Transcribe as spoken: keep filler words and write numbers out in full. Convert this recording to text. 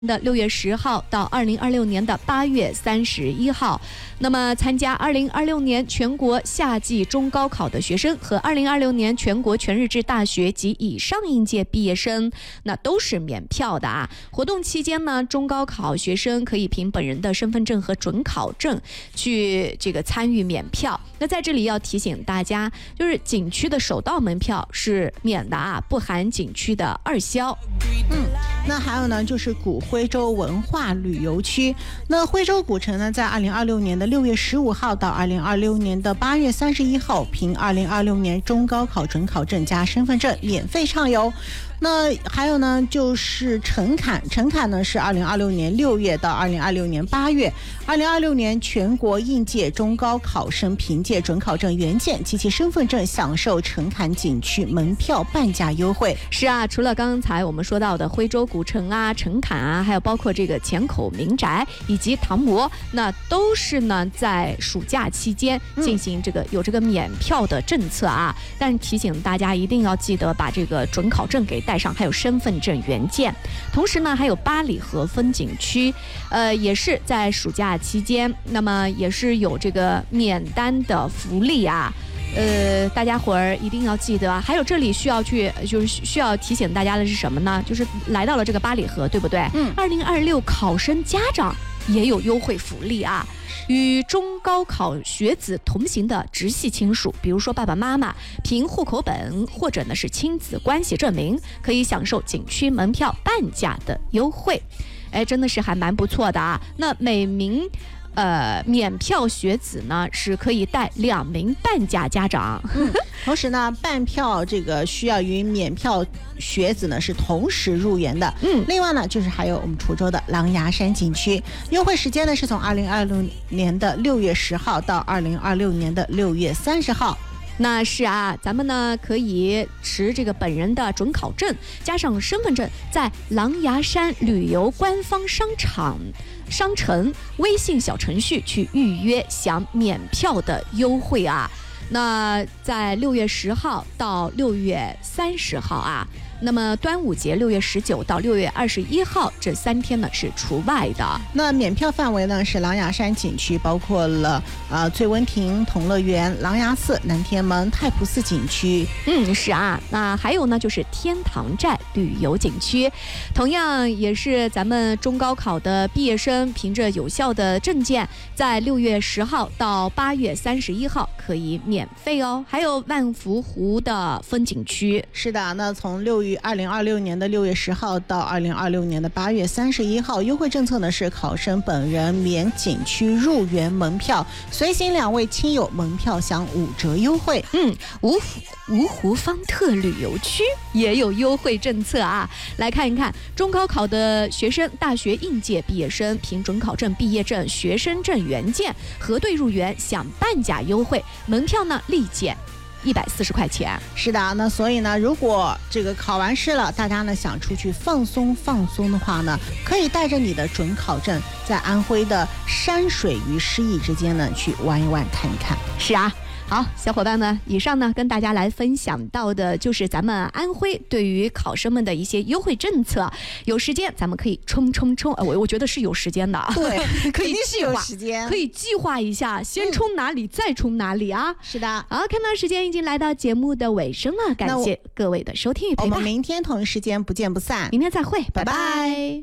的六月十号到二零二六年的八月三十一号，那么参加二零二六年全国夏季中高考的学生和二零二六年全国全日制大学及以上应届毕业生，那都是免票的啊。活动期间呢，中高考学生可以凭本人的身份证和准考证去这个参与免票。那在这里要提醒大家，就是景区的首道门票是免的啊，不含景区的二销。 嗯，那还有呢，就是古徽州文化旅游区。那徽州古城呢，在二零二六年的六月十五号到二零二六年的八月三十一号，凭二零二六年中高考准考证加身份证免费畅游。那还有呢，就是陈坎，陈坎呢是二零二六年六月到二零二六年八月，二零二六年全国应届中高考生凭借准考证原件及其身份证享受陈坎景区门票半价优惠。 是啊，除了刚才我们说到的徽州古城啊、陈坎啊，还有包括这个前口民宅以及唐模，那都是呢在暑假期间进行这个、嗯、有这个免票的政策啊。但提醒大家一定要记得把这个准考证给带上，还有身份证原件。同时呢，还有八里河风景区，呃，也是在暑假期间，那么也是有这个免单的福利啊。呃，大家伙儿一定要记得啊！还有这里需要去，就是需要提醒大家的是什么呢？就是来到了这个八里河，对不对？嗯。二零二六考生家长也有优惠福利啊！与中高考学子同行的直系亲属，比如说爸爸妈妈，凭户口本或者呢是亲子关系证明，可以享受景区门票半价的优惠。哎，真的是还蛮不错的啊！那每名呃，免票学子呢是可以带两名半价家长， 嗯、同时呢，半票这个需要与免票学子呢是同时入园的。嗯，另外呢，就是还有我们滁州的狼牙山景区，优惠时间呢是从二零二六年的六月十号到二零二六年的六月三十号。 那是啊，咱们呢可以持这个本人的准考证加上身份证，在狼牙山旅游官方商场商城微信小程序去预约享免票的优惠啊。那在六月十号到六月三十号啊，那么端午节六月十九到六月二十一号这三天呢是除外的。 那免票范围呢是狼牙山景区，包括了呃醉温亭、同乐园、狼牙寺、南天门、太仆寺景区。 嗯，是啊。那还有呢就是天堂寨旅游景区，同样也是咱们中高考的毕业生凭着有效的证件，在六月十号到八月三十一号可以免费哦。还有万福湖的风景区。 是的，那从六月二零二六年的六月十号到二零二六年的八月三十一号，优惠政策呢是考生本人免景区入园门票，随行两位亲友门票享五折优惠。 嗯，芜湖芜湖方特旅游区也有优惠政策啊。来看一看，中高考的学生、大学应届毕业生凭准考证、毕业证、学生证原件核对入园享半价优惠，门票呢立减一百四十块钱。 是的，那所以呢，如果这个考完试了，大家呢想出去放松放松的话呢，可以带着你的准考证，在安徽的山水与诗意之间呢去玩一玩、看一看。 是啊。好，小伙伴们，以上呢跟大家来分享到的就是咱们安徽对于考生们的一些优惠政策。有时间咱们可以冲冲冲，我我觉得是有时间的， 对， 可以是有时间， 可以计划一下，先冲哪里、嗯、再冲哪里啊？ 是的。 好，看到时间已经来到节目的尾声了，感谢各位的收听与陪伴。 我们明天同一时间不见不散， 明天再会，拜拜。 拜拜。